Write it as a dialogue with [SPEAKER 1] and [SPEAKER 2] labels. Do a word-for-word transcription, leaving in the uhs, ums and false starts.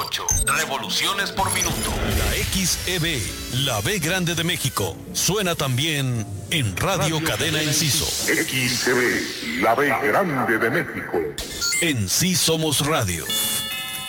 [SPEAKER 1] ocho revoluciones por minuto.
[SPEAKER 2] La X E B, la B grande de México, suena también en Radio, Radio Cadena Enciso.
[SPEAKER 3] X E B, la B grande de México.
[SPEAKER 2] En Sí Somos Radio.